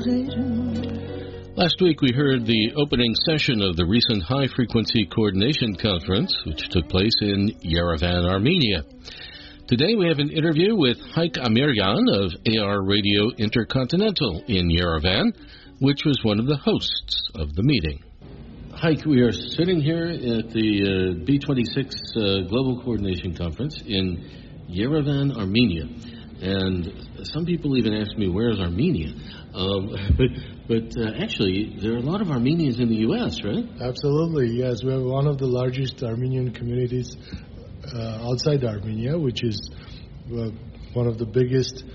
Last week we heard the opening session of the recent High Frequency Coordination Conference, which took place in Yerevan, Armenia. Today we have an interview with Haik Amiryan of AR Radio Intercontinental in Yerevan, which was one of the hosts of the meeting. Haik, we are sitting here at the B26 Global Coordination Conference in Yerevan, Armenia. And some people even ask me, where is Armenia? But actually, there are a lot of Armenians in the U.S., right? Absolutely, yes. We have one of the largest Armenian communities outside Armenia, which is one of the biggest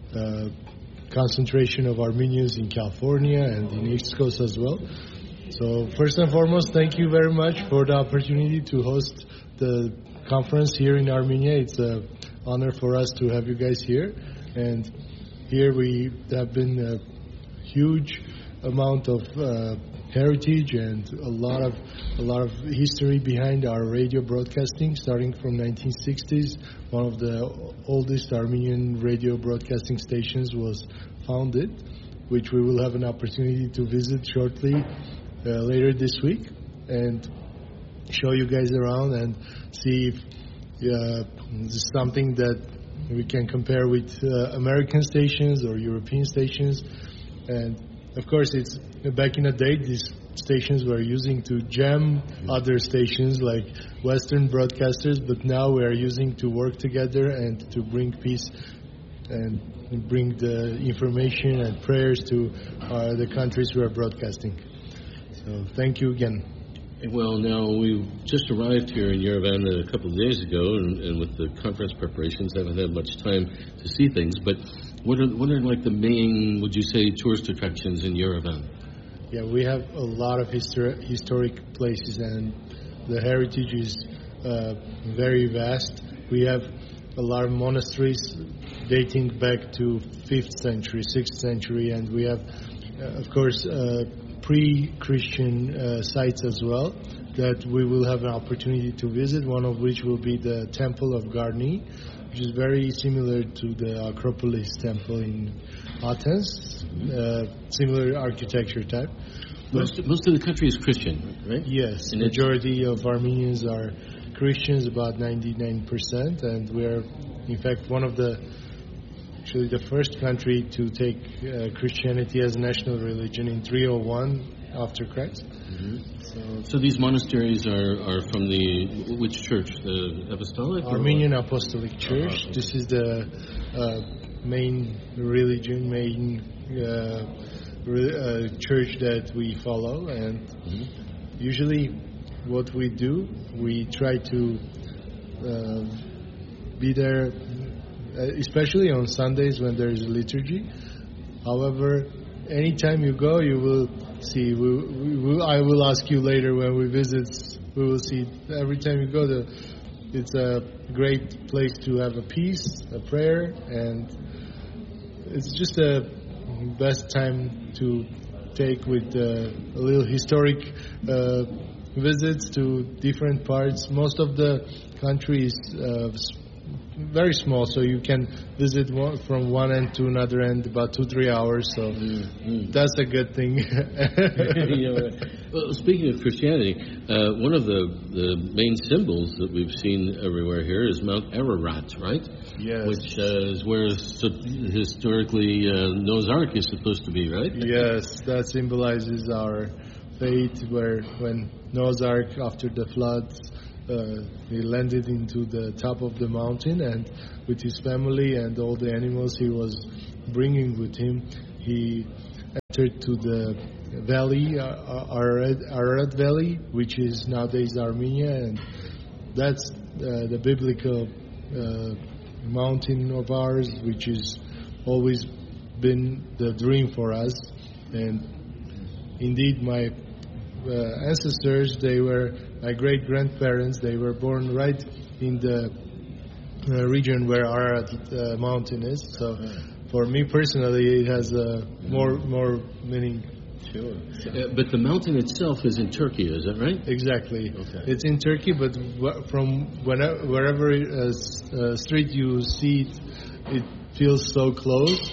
concentration of Armenians in California and in the East Coast as well. So first and foremost, thank you very much for the opportunity to host the conference here in Armenia. It's an honor for us to have you guys here. And here we have been a huge amount of heritage and a lot of history behind our radio broadcasting, starting from 1960s. One of the oldest Armenian radio broadcasting stations was founded, which we will have an opportunity to visit shortly later this week and show you guys around and see if this is something that we can compare with American stations or European stations. And of course, it's back in the day, these stations were using to jam other stations like Western broadcasters, but now we are using to work together and to bring peace and bring the information and prayers to the countries we are broadcasting. So thank you again. Well, now, we just arrived here in Yerevan a couple of days ago, and with the conference preparations, haven't had much time to see things. But what are like the main, would you say, tourist attractions in Yerevan? Yeah, we have a lot of historic places, and the heritage is very vast. We have a lot of monasteries dating back to 5th century, 6th century, and we have, of course, pre-Christian sites as well that we will have an opportunity to visit, one of which will be the Temple of Garni, which is very similar to the Acropolis Temple in Athens, similar architecture type. Most of the country is Christian, right? Yes, the majority of Armenians are Christians, about 99%, and we are, in fact, one of the first country to take Christianity as a national religion in 301 after Christ. Mm-hmm. So these monasteries are from which church? The Apostolic? Armenian Apostolic Church. This is the main religion, church that we follow. And usually what we do, we try to be there, especially on Sundays when there is a liturgy. However, anytime you go, you will see. I will ask you later when we visit. We will see every time you go. It's a great place to have a peace, a prayer, and it's just a best time to take with a little historic visits to different parts. Most of the country is very small, so you can visit from one end to another end about 2-3 hours, so that's a good thing. Well, speaking of Christianity, one of the main symbols that we've seen everywhere here is Mount Ararat, right? Yes. Which is where historically Noah's Ark is supposed to be, right? Yes, that symbolizes our faith, where when Noah's Ark, after the floods, he landed into the top of the mountain, and with his family and all the animals he was bringing with him, he entered to the valley, Ararat Valley, which is nowadays Armenia, and that's the biblical mountain of ours, which has always been the dream for us. And indeed, my ancestors, my great-grandparents, they were born right in the region where Ararat mountain is. So for me personally, it has more meaning. Sure. But the mountain itself is in Turkey, is that right? Exactly. Okay. It's in Turkey, but from wherever street you see it, it feels so close.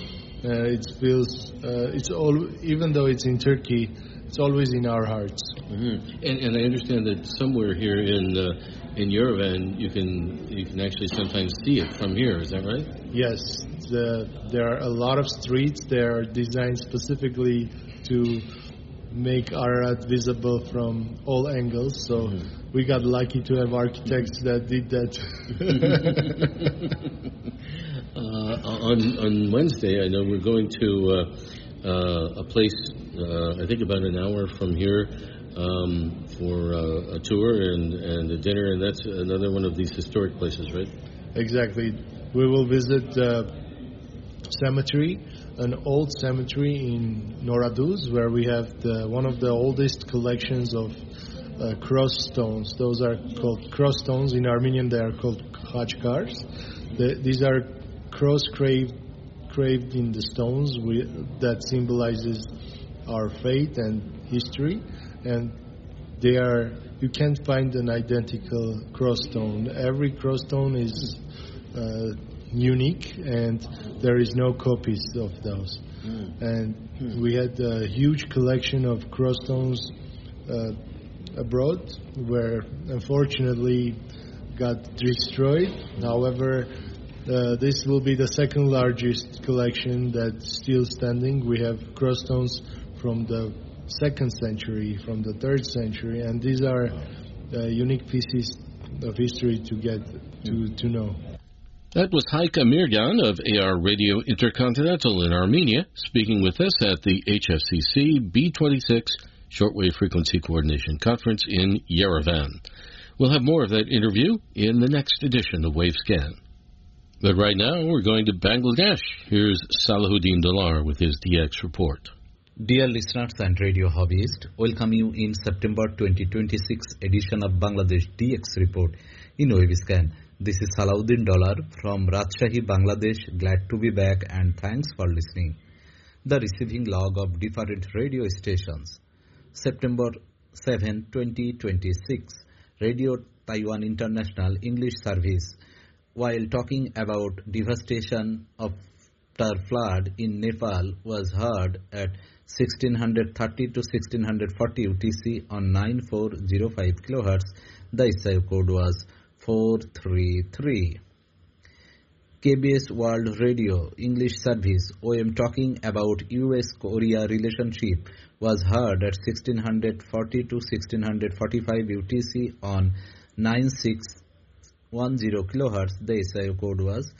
It feels even though it's in Turkey, it's always in our hearts. Mm-hmm. And I understand that somewhere here in Yerevan, you can actually sometimes see it from here. Is that right? Yes, there are a lot of streets. They are designed specifically to make Ararat visible from all angles. So we got lucky to have architects that did that. On Wednesday, I know we're going to a place, I think about an hour from here, for a tour and a dinner, and that's another one of these historic places, right? Exactly. We will visit cemetery, an old cemetery in Noraduz, where we have one of the oldest collections of cross stones. Those are called cross stones. In Armenian, they are called khachkars. These are cross craved in the stones that symbolizes our faith and history, and you can't find an identical cross stone. Every cross stone is unique, and there is no copies of those. And we had a huge collection of cross stones abroad, where unfortunately got destroyed. However, this will be the second largest collection that's still standing. We have cross stones from the 2nd century, from the 3rd century, and these are unique pieces of history to get to know. That was Haik Amirgan of AR Radio Intercontinental in Armenia, speaking with us at the HFCC B26 Shortwave Frequency Coordination Conference in Yerevan. We'll have more of that interview in the next edition of Wavescan. But right now, we're going to Bangladesh. Here's Salahuddin Dalar with his DX report. Dear listeners and radio hobbyists, welcome you in September 2026 edition of Bangladesh DX report in Wavescan. This is Salahuddin Dalar from Rajshahi, Bangladesh. Glad to be back and thanks for listening. The receiving log of different radio stations. September 7, 2026, Radio Taiwan International English Service. While talking about devastation after flood in Nepal was heard at 1630 to 1640 UTC on 9405 kHz. The ISIO code was 433. KBS World Radio English Service OM talking about US-Korea relationship was heard at 1640 to 1645 UTC on 9610 kHz. The ISIO code was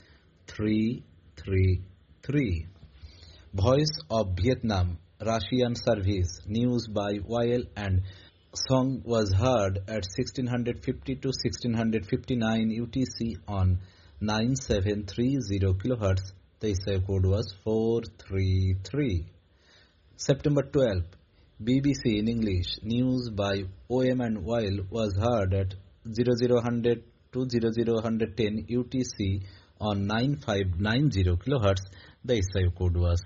333. Voice of Vietnam Russian Service News by Weil and Song was heard at 1650 to 1659 UTC on 9730 kHz. The ISIO code was 433. September 12, BBC in English News by OM and Weil was heard at 0000 to 0010 UTC on 9590 kHz. The ISIO code was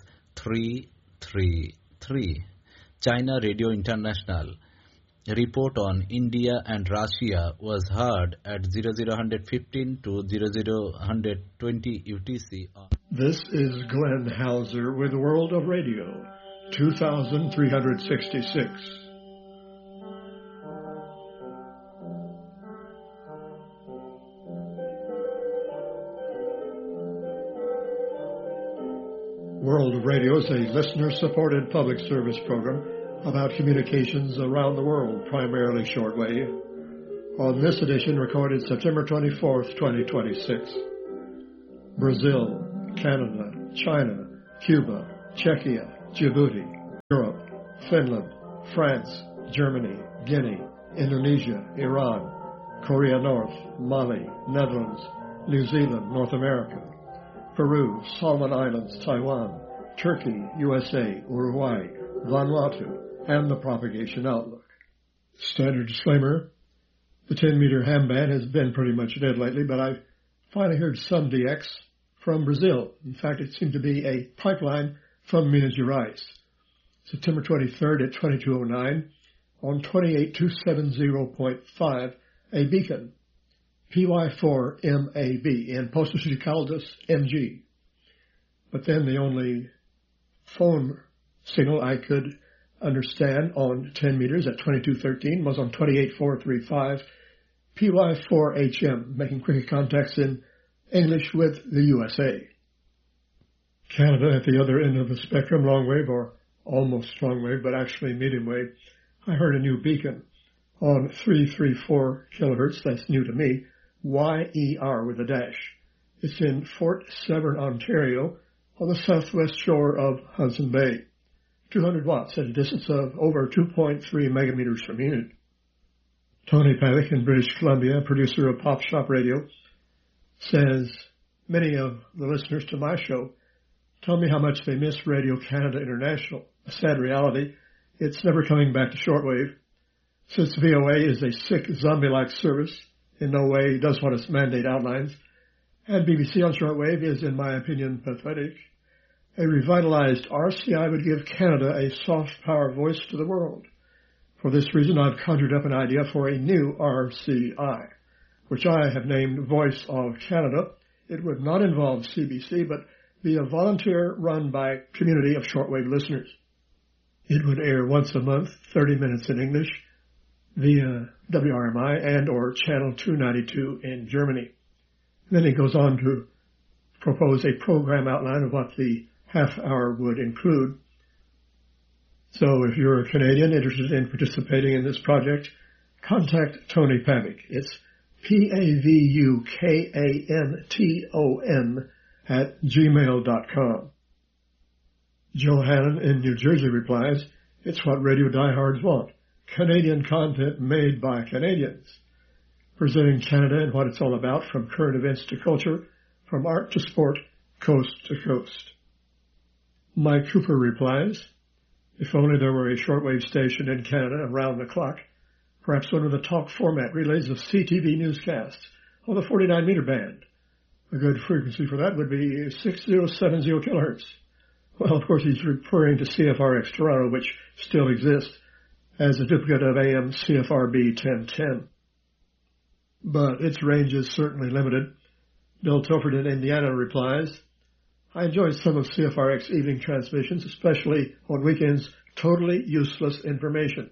333. China Radio International report on India and Russia was heard at 0015 to 0020 UTC. This is Glenn Hauser with World of Radio 2366. World of Radio is a listener-supported public service program about communications around the world, primarily shortwave. On this edition, recorded September 24th, 2026. Brazil, Canada, China, Cuba, Czechia, Djibouti, Europe, Finland, France, Germany, Guinea, Indonesia, Iran, Korea North, Mali, Netherlands, New Zealand, North America, Peru, Solomon Islands, Taiwan, Turkey, USA, Uruguay, Vanuatu, and the propagation outlook. Standard disclaimer, the 10-meter ham band has been pretty much dead lately, but I've finally heard some DX from Brazil. In fact, it seemed to be a pipeline from Minas Gerais. September 23rd at 2209 on 28270.5, a beacon, PY4MAB, in Poços de Caldas, MG. But then the only phone signal I could understand on 10 meters at 2213 was on 28435 PY4HM, making cricket contacts in English with the USA. Canada at the other end of the spectrum, long wave or almost long wave, but actually medium wave, I heard a new beacon on 334 kilohertz, that's new to me, YER with a dash. It's in Fort Severn, Ontario, on the southwest shore of Hudson Bay. 200 watts at a distance of over 2.3 megameters per minute. Tony Pavick in British Columbia, producer of Pop Shop Radio, says many of the listeners to my show tell me how much they miss Radio Canada International. A sad reality, it's never coming back to shortwave. Since VOA is a sick, zombie-like service, in no way does what its mandate outlines, and BBC on shortwave is, in my opinion, pathetic. A revitalized RCI would give Canada a soft power voice to the world. For this reason, I've conjured up an idea for a new RCI, which I have named Voice of Canada. It would not involve CBC, but be a volunteer run by community of shortwave listeners. It would air once a month, 30 minutes in English, via WRMI and or Channel 292 in Germany. Then he goes on to propose a program outline of what the half hour would include. So if you're a Canadian interested in participating in this project, contact Tony Pavick. It's PAVUKANTON @gmail.com. Joe Hannon in New Jersey replies, it's what radio diehards want. Canadian content made by Canadians. Presenting Canada and what it's all about, from current events to culture, from art to sport, coast to coast. Mike Cooper replies, if only there were a shortwave station in Canada around the clock, perhaps one of the talk format relays of CTV newscasts on the 49-meter band. A good frequency for that would be 6070 kilohertz. Well, of course, he's referring to CFRX Toronto, which still exists as a duplicate of AM CFRB 1010. But its range is certainly limited. Bill Tilford in Indiana replies, I enjoy some of CFRX evening transmissions, especially on weekends, totally useless information.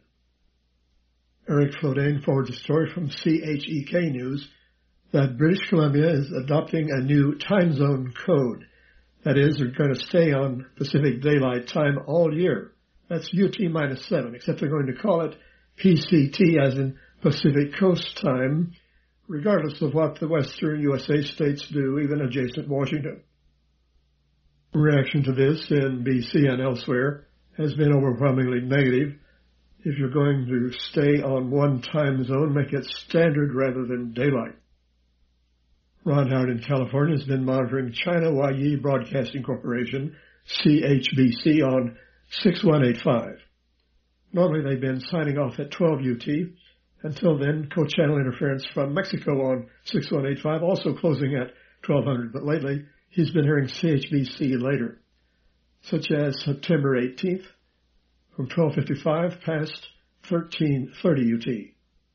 Eric Flodane forwards a story from CHEK News that British Columbia is adopting a new time zone code. That is, they're going to stay on Pacific Daylight Time all year. That's UT-7, except they're going to call it PCT, as in Pacific Coast Time, regardless of what the western USA states do, even adjacent Washington. Reaction to this in BC and elsewhere has been overwhelmingly negative. If you're going to stay on one time zone, make it standard rather than daylight. Ron Howard in California has been monitoring China Huayi Broadcasting Corporation, CHBC, on 6185. Normally they've been signing off at 12 UT. Until then, co-channel interference from Mexico on 6185, also closing at 1200. But lately, he's been hearing CHBC later, such as September 18th from 1255 past 1330 UT.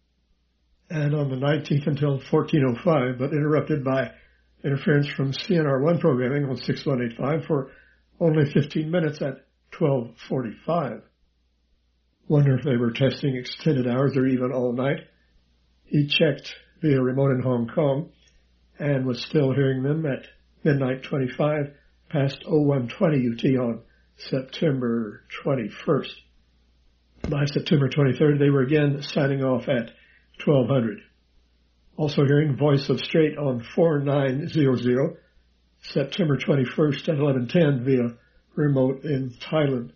And on the 19th until 1405, but interrupted by interference from CNR1 programming on 6185 for only 15 minutes at 1245. Wonder if they were testing extended hours or even all night. He checked via remote in Hong Kong and was still hearing them at midnight 25 past 0120 UT on September 21st. By September 23rd, they were again signing off at 1200. Also hearing Voice of Strait on 4900, September 21st at 1110 via remote in Thailand.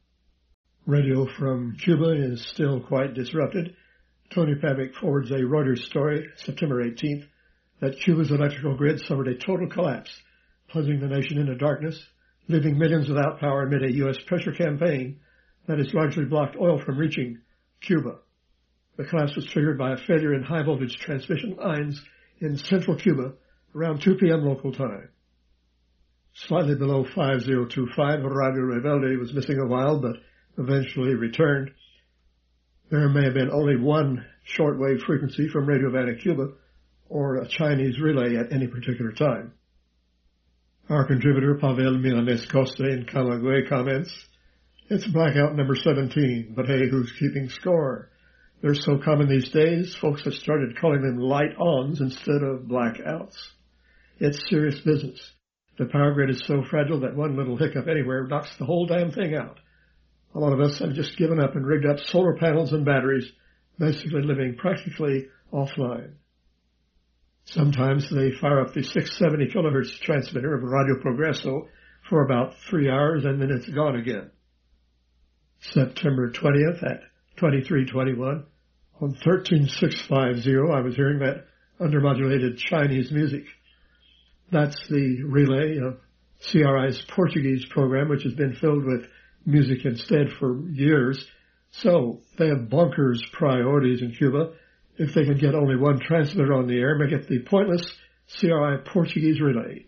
Radio from Cuba is still quite disrupted. Tony Pavick forwards a Reuters story, September 18th, that Cuba's electrical grid suffered a total collapse, plunging the nation into darkness, leaving millions without power amid a U.S. pressure campaign that has largely blocked oil from reaching Cuba. The collapse was triggered by a failure in high-voltage transmission lines in central Cuba around 2 p.m. local time. Slightly below 5025, Radio Rebelde was missing a while, but eventually returned. There may have been only one shortwave frequency from Radio Havana, Cuba, or a Chinese relay at any particular time. Our contributor Pavel Milanes-Costa in Camagüey comments, "It's blackout number 17, but hey, who's keeping score? They're so common these days, folks have started calling them light-ons instead of blackouts. It's serious business. The power grid is so fragile that one little hiccup anywhere knocks the whole damn thing out. A lot of us have just given up and rigged up solar panels and batteries, basically living practically offline. Sometimes they fire up the 670 kilohertz transmitter of Radio Progreso for about 3 hours and then it's gone again." September 20th at 23:21, on 13650, I was hearing that undermodulated Chinese music. That's the relay of CRI's Portuguese program, which has been filled with music instead for years. So they have bonkers priorities in Cuba. If they can get only one transmitter on the air, make it the pointless CRI Portuguese relay.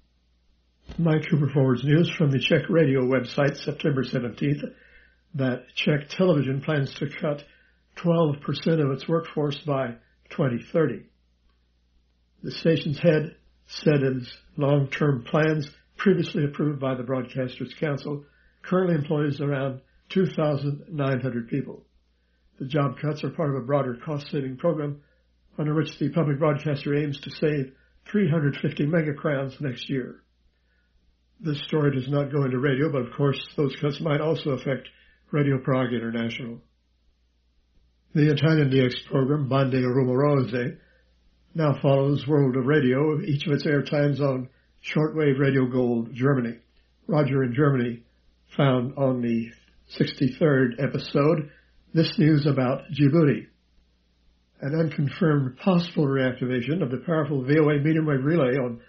Mike Cooper forwards news from the Czech radio website, September 17th, that Czech television plans to cut 12% of its workforce by 2030. The station's head said its long-term plans, previously approved by the Broadcasters Council, currently employs around 2,900 people. The job cuts are part of a broader cost-saving program under which the public broadcaster aims to save 350 megacrowns next year. This story does not go into radio, but of course those cuts might also affect Radio Prague International. The Italian DX program, Bande Rumorose, now follows World of Radio, each of its airtimes on shortwave Radio Gold, Germany. Roger in Germany found on the 63rd episode this news about Djibouti. An unconfirmed possible reactivation of the powerful VOA medium wave relay on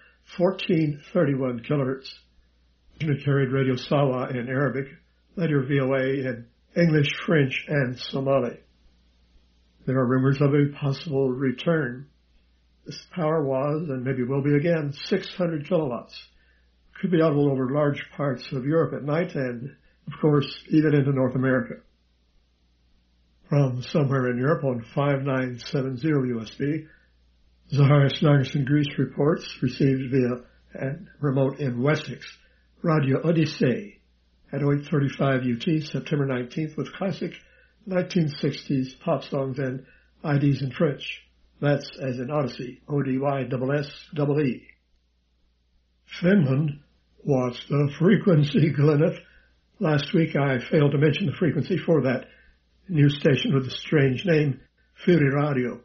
1431 kilohertz. It carried Radio Sawa in Arabic, later VOA in English, French, and Somali. There are rumors of a possible return. This power was, and maybe will be again, 600 kilowatts. Could be audible over large parts of Europe at night and, of course, even into North America. From somewhere in Europe on 5970 USB, Zacharias Nagas in Greece reports received via a remote in Wessex, Radio Odyssey at 0835 UT, September 19th, with classic 1960s pop songs and IDs in French. That's as in Odyssey, ODYSSEE. Finland, what's the frequency, Glyneth? Last week I failed to mention the frequency for that new station with a strange name, Fyri Radio,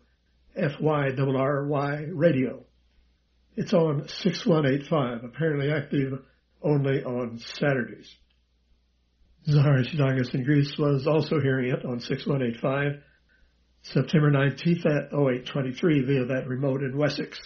FYRRY Radio. It's on 6185, apparently active only on Saturdays. Zacharias Nagas in Greece was also hearing it on 6185, September 19th at 0823 via that remote in Wessex.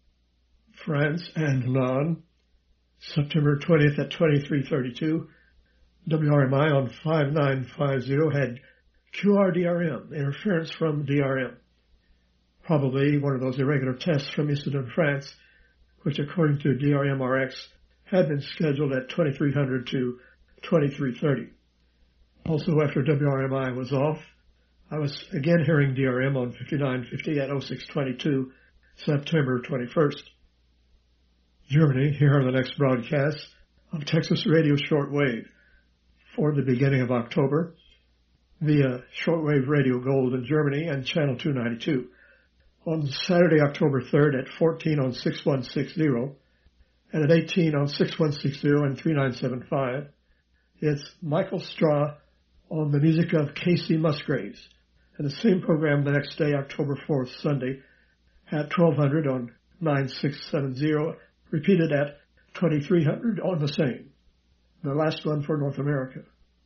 France and Non, September 20th at 2332, WRMI on 5950 had QRDRM, interference from DRM. Probably one of those irregular tests from Issoudun, France, which according to DRM-RX had been scheduled at 2300 to 2330. Also after WRMI was off, I was again hearing DRM on 5950 at 0622, September 21st. Germany, here are the next broadcasts of Texas Radio Shortwave for the beginning of October via Shortwave Radio Gold in Germany and Channel 292. On Saturday, October 3rd at 14 on 6160 and at 18 on 6160 and 3975, it's Michael Straw on the music of Casey Musgraves. And the same program the next day, October 4th, Sunday, at 1200 on 9670, repeated at 2300 on the same. The last one for North America.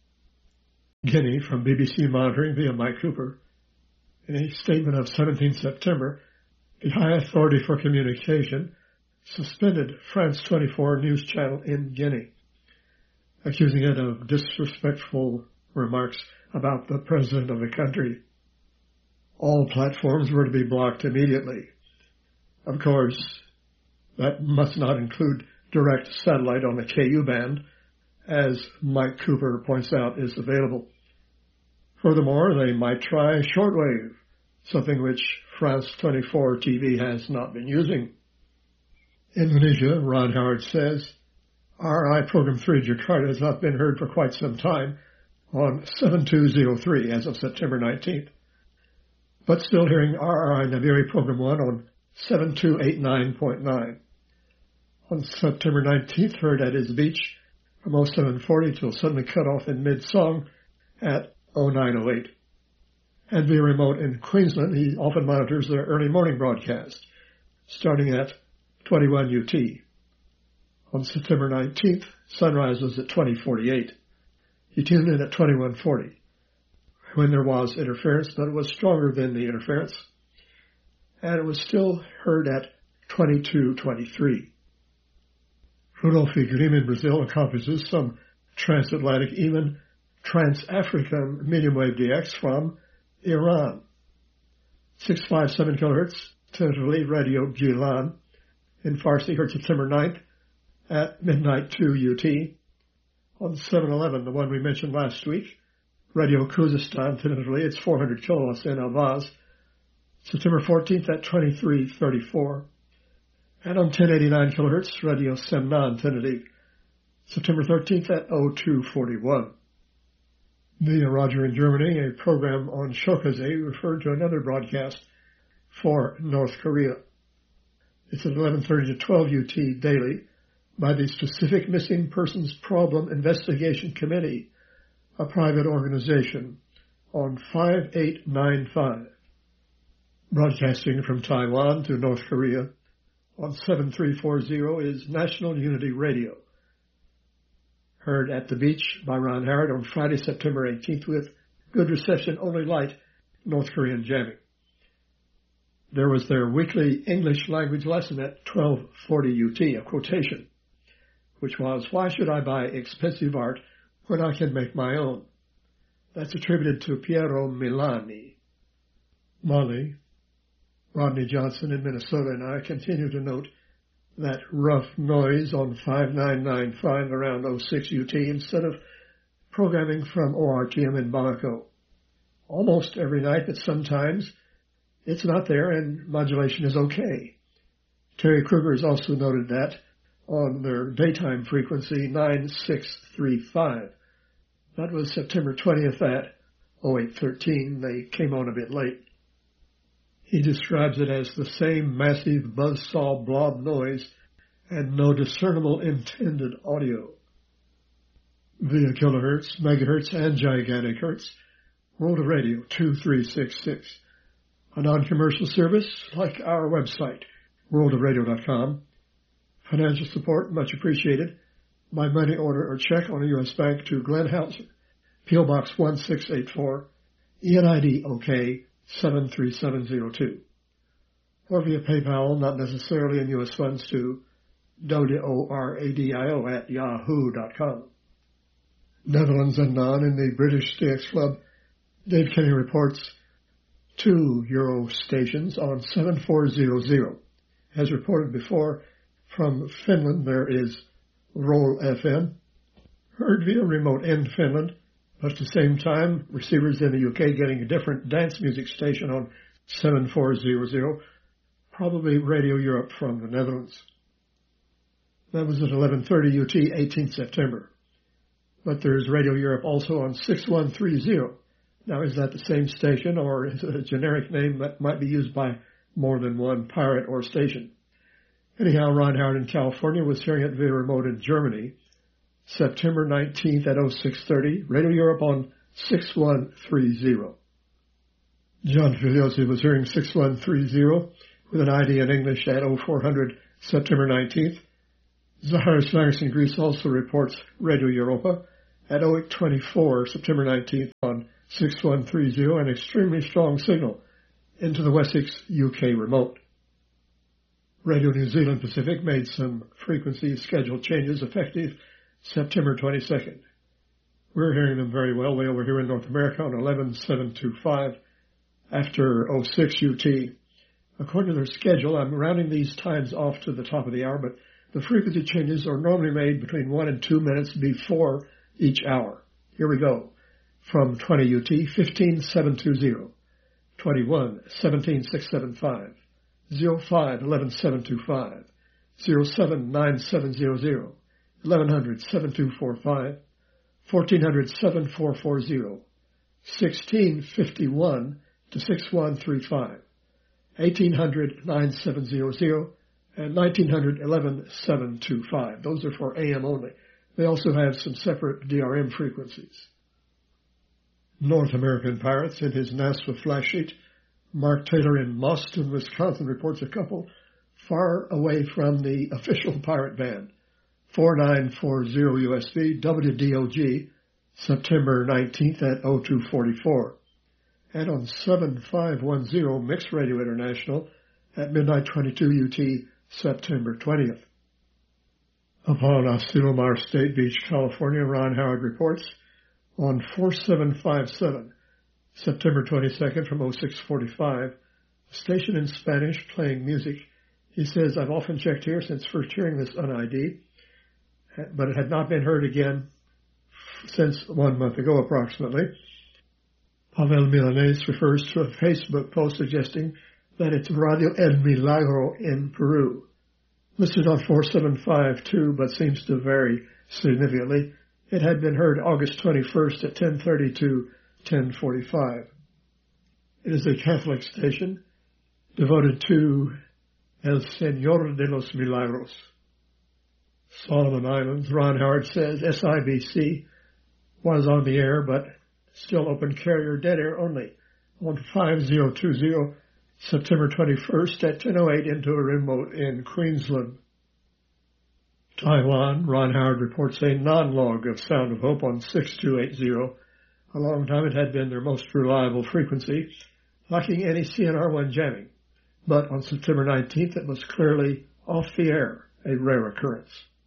Guinea from BBC Monitoring via Mike Cooper. In a statement of 17 September, the High Authority for Communication suspended France 24 news channel in Guinea, accusing it of disrespectful remarks about the president of the country. All platforms were to be blocked immediately. Of course, that must not include direct satellite on the KU band, as Mike Cooper points out is available. Furthermore, they might try shortwave, something which France 24 TV has not been using. Indonesia, Ron Howard says, RRI Program 3 Jakarta has not been heard for quite some time on 7203 as of September 19th, but still hearing RRI Naviri Program 1 on 7289.9. On September 19th, heard at his beach from 0740 till suddenly cut off in mid-song at 0908. And via remote in Queensland, he often monitors their early morning broadcast, starting at 21 UT. On September 19th, sunrise was at 2048. He tuned in at 2140 when there was interference, but it was stronger than the interference, and it was still heard at 2223. Rudolph Grimm in Brazil accomplishes some transatlantic, even trans-African medium wave DX from Iran. 657 kHz, tentatively Radio Gilan in Farsi, heard September 9th at midnight 2 UT. On 711, the one we mentioned last week, Radio Khuzestan, tentatively, it's 400 kilowatts in Avaz, September 14th at 2334. And on 1089 kilohertz, Radio Semnan, tentative, September 13th at 0241. Via Roger in Germany, a program on Shokaze referred to another broadcast for North Korea. It's at 11:30 to 12 UT daily by the Specific Missing Persons Problem Investigation Committee, a private organization, on 5895. Broadcasting from Taiwan to North Korea on 7340 is National Unity Radio. Heard at the beach by Ron Howard on Friday, September 18th with good reception, only light North Korean jamming. There was their weekly English language lesson at 1240 UT, a quotation, which was, "Why should I buy expensive art when I can make my own?" That's attributed to Piero Milani. Molly, Rodney Johnson in Minnesota, and I continue to note that rough noise on 5995 around 06 UT instead of programming from ORTM in Bamako. Almost every night, but sometimes it's not there and modulation is okay. Terry Kruger has also noted that on their daytime frequency 9635. That was September 20th at 0813. They came on a bit late. He describes it as the same massive buzzsaw blob noise and no discernible intended audio. Via kilohertz, megahertz, and gigantic hertz, World of Radio 2366. A non-commercial service like our website, worldofradio.com. Financial support, much appreciated. By money order or check on a U.S. bank to Glenn Hauser, P.O. Box 1684, ENID OK 73702. Or via PayPal, not necessarily in U.S. funds, to dodoradio at yahoo.com. Netherlands and non in the British DX Club, Dave Kenny reports 2 Euro stations on 7400. As reported before, from Finland there is Roll FM, heard via remote in Finland, but at the same time, receivers in the UK getting a different dance music station on 7400, probably Radio Europe from the Netherlands. That was at 11:30 UT, 18th September. But there's Radio Europe also on 6130. Now, is that the same station, or is it a generic name that might be used by more than one pirate or station? Anyhow, Ron Howard in California was hearing it via remote in Germany, September 19th at 0630, Radio Europe on 6130. John Filiosi was hearing 6130 with an ID in English at 0400, September 19th. Zaharis Magnus in Greece also reports Radio Europa at 0824, September 19th on 6130, an extremely strong signal into the Wessex UK remote. Radio New Zealand Pacific made some frequency schedule changes effective September 22nd. We're hearing them very well way over here in North America on 11725 after 06 UT. According to their schedule, I'm rounding these times off to the top of the hour, but the frequency changes are normally made between 1 and 2 minutes before each hour. Here we go. From 20 UT, 15720, 21, 17675, 05, 11725, 07-9700, 1100-7245, 1400-7440, 1651 to 6135, 1800-9700, and 1900-11725. Those are for AM only. They also have some separate DRM frequencies. North American Pirates, in his NASFA flash sheet, Mark Taylor in Boston, Wisconsin, reports a couple far away from the official pirate band. 4940 USV, WDOG, September 19th at 0244. And on 7510 Mixed Radio International at midnight 22 UT, September 20th. Upon Asilomar State Beach, California, Ron Howard reports on 4757, September 22nd from 0645, a station in Spanish playing music. He says, I've often checked here since first hearing this un-ID, but it had not been heard again since 1 month ago approximately. Pavel Milanés refers to a Facebook post suggesting that it's Radio El Milagro in Peru. Listed on 4752, but seems to vary significantly. It had been heard August 21st at 10:30 to 10:45. It is a Catholic station devoted to El Señor de los Milagros. Solomon Islands, Ron Howard says SIBC was on the air, but still open carrier, dead air only, on 5020, September 21st at 10:08 into a remote in Queensland. Taiwan, Ron Howard reports a non-log of Sound of Hope on 6280. A long time it had been their most reliable frequency, lacking any CNR1 jamming. But on September 19th it was clearly off the air, a rare occurrence.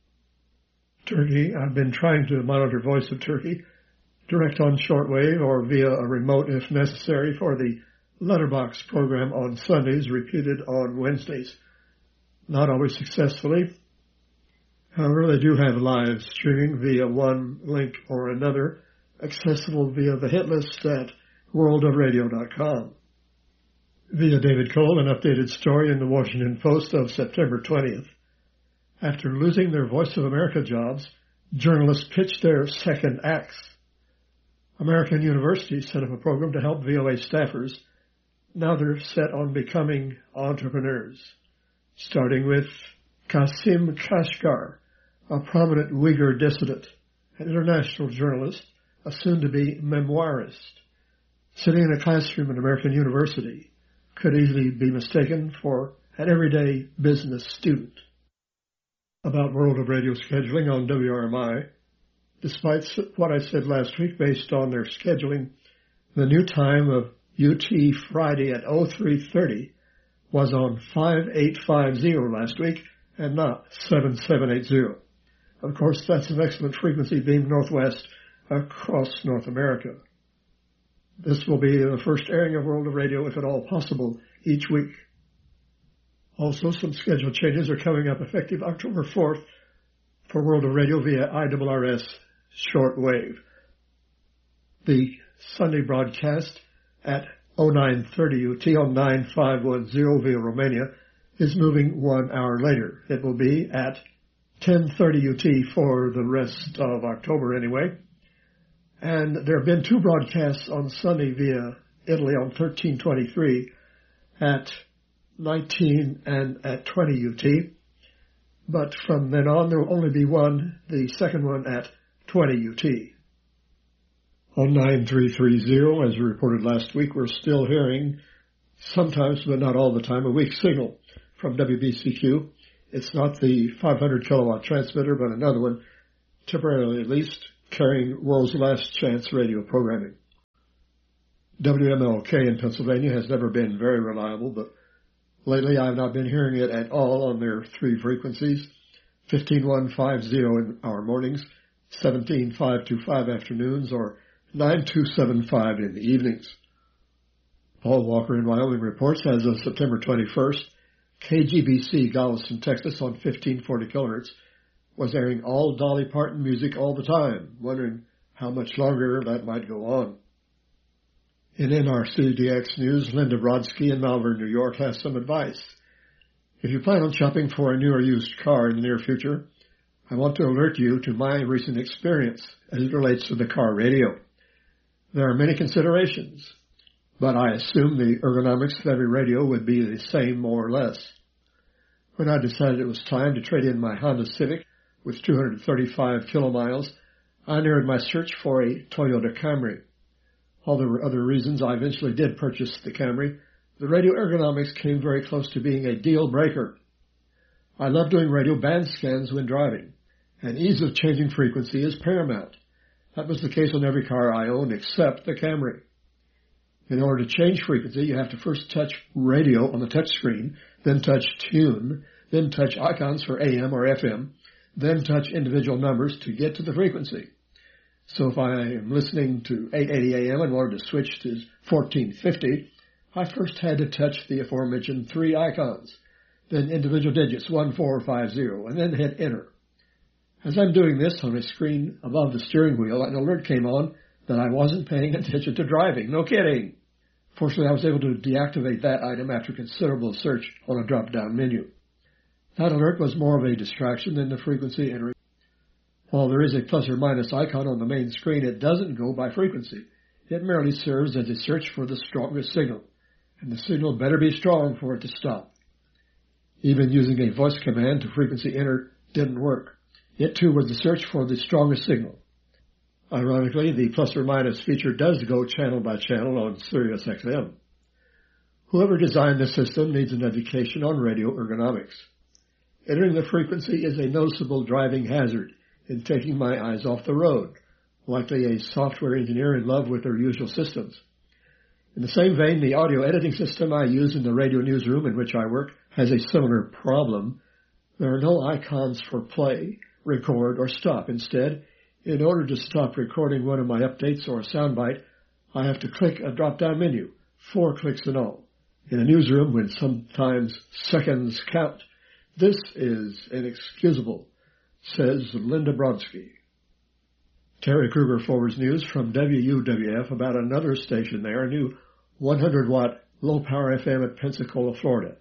Turkey, I've been trying to monitor Voice of Turkey, direct on shortwave or via a remote if necessary for the Letterbox program on Sundays, repeated on Wednesdays. Not always successfully. However, they do have live streaming via one link or another, accessible via the hit list at worldofradio.com. Via David Cole, an updated story in the Washington Post of September 20th. After losing their Voice of America jobs, journalists pitched their second acts. American University set up a program to help VOA staffers. Now they're set on becoming entrepreneurs, starting with Kasim Kashgar, a prominent Uyghur dissident, an international journalist, a soon-to-be memoirist. Sitting in a classroom at American University could easily be mistaken for an everyday business student. About World of Radio scheduling on WRMI, despite what I said last week based on their scheduling, the new time of UT Friday at 0330 was on 5850 last week and not 7780. Of course, that's an excellent frequency beam northwest across North America. This will be the first airing of World of Radio, if at all possible, each week. Also, some schedule changes are coming up effective October 4th for World of Radio via IRRS shortwave. The Sunday broadcast at 0930 UT on 9510 via Romania is moving 1 hour later. It will be at 10:30 UT for the rest of October anyway. And there have been two broadcasts on Sunday via Italy on 1323 at 19 and at 20 UT. But from then on, there will only be one, the second one at 20 UT. On 9330, as we reported last week, we're still hearing, sometimes but not all the time, a weak signal from WBCQ. It's not the 500 kilowatt transmitter, but another one, temporarily at least, carrying World's Last Chance radio programming. WMLK in Pennsylvania has never been very reliable, but lately I've not been hearing it at all on their three frequencies, 15150 in our mornings, 17525 afternoons, or 9275 in the evenings. Paul Walker in Wyoming reports as of September 21st, KGBC Galveston, Texas on 1540 kilohertz was airing all Dolly Parton music all the time, wondering how much longer that might go on. In NRCDX News, Linda Brodsky in Malvern, New York has some advice. If you plan on shopping for a new or used car in the near future, I want to alert you to my recent experience as it relates to the car radio. There are many considerations, but I assume the ergonomics of every radio would be the same more or less. When I decided it was time to trade in my Honda Civic with 235 kilomiles, I narrowed my search for a Toyota Camry. While there were other reasons I eventually did purchase the Camry, the radio ergonomics came very close to being a deal breaker. I love doing radio band scans when driving, and ease of changing frequency is paramount. That was the case on every car I owned except the Camry. In order to change frequency, you have to first touch radio on the touch screen, then touch tune, then touch icons for AM or FM, then touch individual numbers to get to the frequency. So if I am listening to 880 AM and wanted to switch to 1450, I first had to touch the aforementioned three icons, then individual digits 1450, and then hit enter. As I'm doing this on a screen above the steering wheel, an alert came on that I wasn't paying attention to driving. No kidding. Fortunately, I was able to deactivate that item after considerable search on a drop-down menu. That alert was more of a distraction than the frequency entering. While there is a plus or minus icon on the main screen, it doesn't go by frequency. It merely serves as a search for the strongest signal, and the signal better be strong for it to stop. Even using a voice command to frequency enter didn't work. It too was the search for the strongest signal. Ironically, the plus or minus feature does go channel by channel on Sirius XM. Whoever designed the system needs an education on radio ergonomics. Entering the frequency is a noticeable driving hazard in taking my eyes off the road, likely a software engineer in love with their usual systems. In the same vein, the audio editing system I use in the radio newsroom in which I work has a similar problem. There are no icons for play, record, or stop. Instead, in order to stop recording one of my updates or a soundbite, I have to click a drop-down menu, 4 clicks in all. In a newsroom, when sometimes seconds count, this is inexcusable, says Linda Brodsky. Terry Kruger forwards news from WUWF about another station there, a new 100-watt low-power FM at Pensacola, Florida,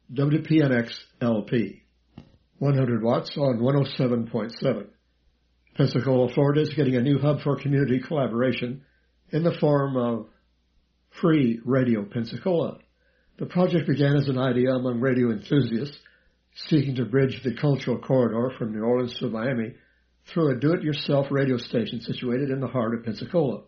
WPNX-LP. 100 watts on 107.7. Pensacola, Florida is getting a new hub for community collaboration in the form of Free Radio Pensacola. The project began as an idea among radio enthusiasts seeking to bridge the cultural corridor from New Orleans to Miami through a do-it-yourself radio station situated in the heart of Pensacola.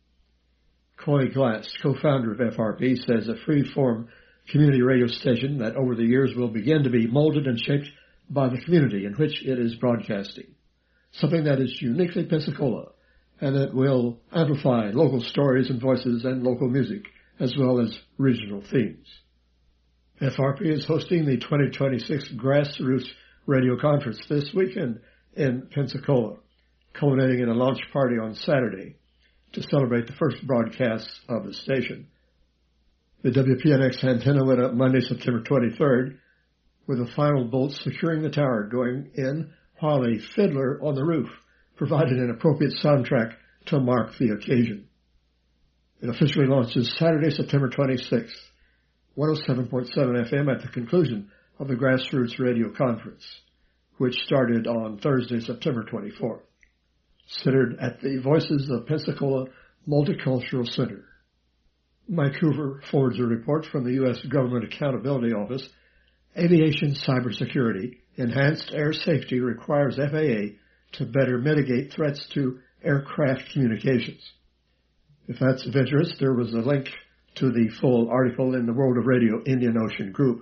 Coy Glass, co-founder of FRP, says a free-form community radio station that over the years will begin to be molded and shaped by the community in which it is broadcasting, something that is uniquely Pensacola, and that will amplify local stories and voices and local music, as well as regional themes. FRP is hosting the 2026 Grassroots Radio Conference this weekend in Pensacola, culminating in a launch party on Saturday to celebrate the first broadcasts of the station. The WPNX antenna went up Monday, September 23rd, with the final bolts securing the tower going in, while a fiddler on the roof provided an appropriate soundtrack to mark the occasion. It officially launches Saturday, September 26th, 107.7 FM at the conclusion of the Grassroots Radio Conference, which started on Thursday, September 24th, centered at the Voices of Pensacola Multicultural Center. Mike Hoover forwards a report from the U.S. Government Accountability Office. Aviation cybersecurity, enhanced air safety requires FAA to better mitigate threats to aircraft communications. If that's of interest, there was a link to the full article in the World of Radio Indian Ocean Group.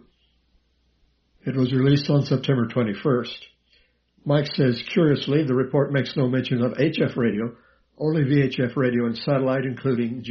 It was released on September 21st. Mike says, curiously, the report makes no mention of HF radio, only VHF radio and satellite, including